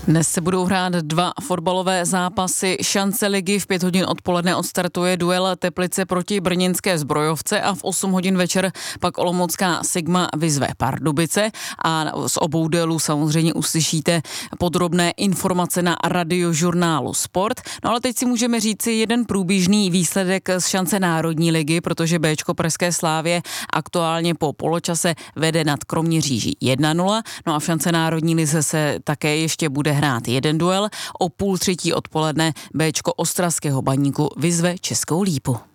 Dnes se budou hrát 2 fotbalové zápasy šance ligy. V 5 hodin odpoledne odstartuje duel Teplice proti brněnské Zbrojovce a v 8 hodin večer pak olomoucká Sigma vyzve Pardubice a z obou duelů samozřejmě uslyšíte podrobné informace na radiožurnálu Sport. No ale teď si můžeme říci jeden průběžný výsledek z šance Národní ligy, protože Béčko Pražské Slávě aktuálně po poločase vede nad Kroměříží 1-0. No a v šance Národní lize se také ještě bude hrát jeden duel. O 2:30 odpoledne Béčko Ostravského Baníku vyzve Českou Lípu.